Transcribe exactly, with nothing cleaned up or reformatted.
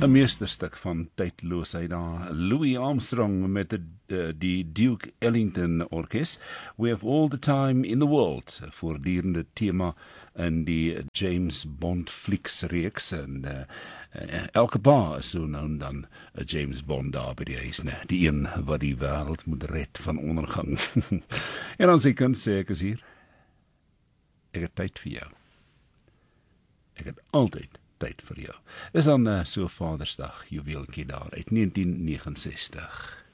'n meesterstuk van tydloosheid daar. Louis Armstrong met die, uh, die Duke Ellington Orkest. We have all the time in the world. Voortdurende thema in die James Bond flieks reeks. En uh, uh, elke pa is so nou en dan 'n James Bond daar by die huis. Nee, die een wat die wêreld moet red van ondergang. En dan sê ek kan sê ek is hier. Ek het tyd vir jou. Ek het altyd tyd vir jou. Is dan uh, so Vadersdag juweeltjie daar uit negentien negenensestig.